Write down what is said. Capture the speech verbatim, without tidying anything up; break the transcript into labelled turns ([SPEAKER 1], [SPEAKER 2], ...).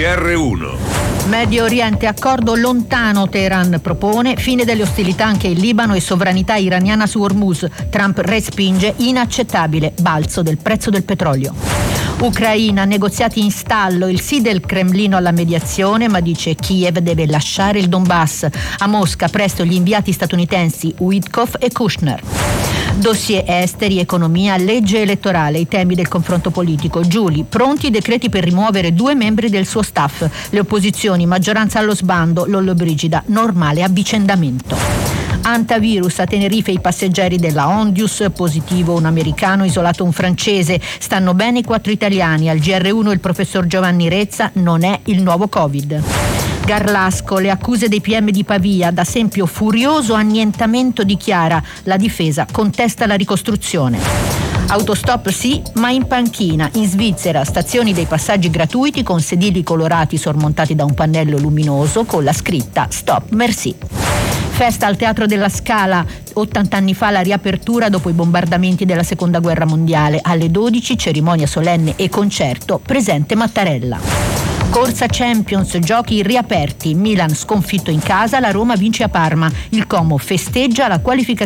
[SPEAKER 1] R uno.
[SPEAKER 2] Medio Oriente, accordo lontano, Teheran propone, fine delle ostilità anche in Libano e sovranità iraniana su Hormuz. Trump respinge, inaccettabile, balzo del prezzo del petrolio. Ucraina, negoziati in stallo, il sì del Cremlino alla mediazione, ma dice Kiev deve lasciare il Donbass. A Mosca presto gli inviati statunitensi Witkoff e Kushner. Dossier esteri, economia, legge elettorale, i temi del confronto politico. Giuli, pronti i decreti per rimuovere due membri del suo staff. Le opposizioni, maggioranza allo sbando, Lollobrigida, normale avvicendamento. Antavirus, a Tenerife i passeggeri della Ondius, positivo un americano, isolato un francese, stanno bene i quattro italiani. Al G R uno il professor Giovanni Rezza, non è il nuovo Covid. Garlasco, le accuse dei P M di Pavia, da esempio furioso annientamento di Chiara, la difesa contesta la ricostruzione. Autostop sì, ma in panchina. In Svizzera, stazioni dei passaggi gratuiti con sedili colorati sormontati da un pannello luminoso con la scritta Stop Merci. Festa al Teatro della Scala, ottanta anni fa la riapertura dopo i bombardamenti della Seconda Guerra Mondiale. Alle dodici cerimonia solenne e concerto, presente Mattarella. Corsa Champions, giochi riaperti, Milan sconfitto in casa, la Roma vince a Parma, il Como festeggia la qualificazione